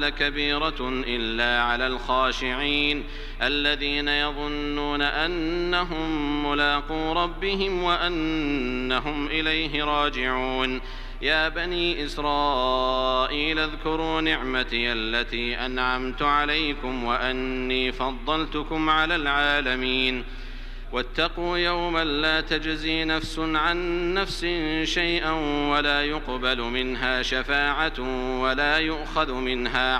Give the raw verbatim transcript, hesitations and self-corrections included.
لكبيرة إلا على الخاشعين الذين يظنون أنهم ملاقو ربهم وأنهم إليه راجعون. يا بني إسرائيل اذكروا نعمتي التي أنعمت عليكم وأني فضلتكم على العالمين. واتقوا يوما لا تجزي نفس عن نفس شيئا ولا يقبل منها شفاعة ولا يؤخذ منها